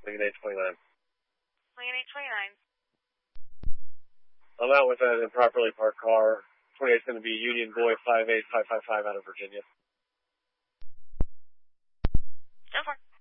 Lincoln 829. Lincoln 829. I'm out with an improperly parked car. 28 is going to be Union Boy 58555 out of Virginia. 10-4.